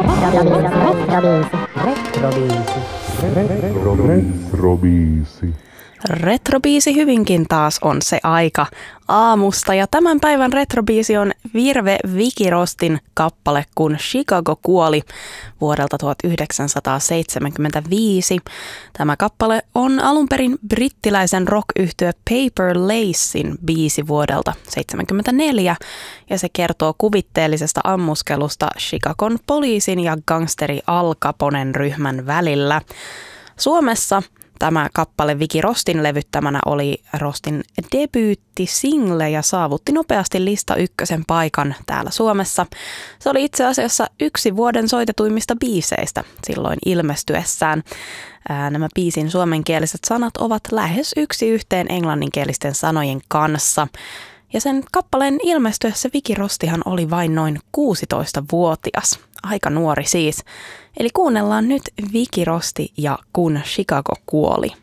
Retrobiisi. Retrobiisi hyvinkin taas on se aika aamusta ja tämän päivän retrobiisi on Virve Vikirostin kappale Kun Chicago kuoli vuodelta 1975. Tämä kappale on alun perin brittiläisen rock-yhtye Paper Lacein biisi vuodelta 1974 ja se kertoo kuvitteellisesta ammuskelusta Chicagon poliisin ja gangsteri Al Caponen ryhmän välillä. Suomessa tämä kappale Viki Rostin levyttämänä oli Rostin debyyttisingle ja saavutti nopeasti lista ykkösen paikan täällä Suomessa. Se oli itse asiassa yksi vuoden soitetuimmista biiseistä silloin ilmestyessään. Nämä biisin suomenkieliset sanat ovat lähes yksi yhteen englanninkielisten sanojen kanssa. Ja sen kappaleen ilmestyessä Viki Rostihan oli vain noin 16-vuotias. Aika nuori siis. Eli kuunnellaan nyt Viki Rosti ja Kun Chicago kuoli.